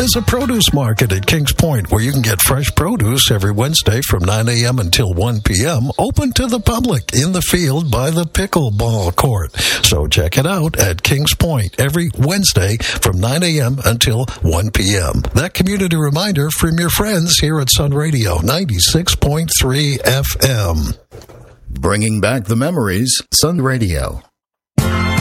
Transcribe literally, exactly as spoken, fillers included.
There's a produce market at Kings Point where you can get fresh produce every Wednesday from nine a.m. until one p.m. open to the public in the field by the pickleball court. So check it out at Kings Point every Wednesday from nine a.m. until one p.m. That community reminder from your friends here at Sun Radio ninety-six point three F M. Bringing back the memories, Sun Radio.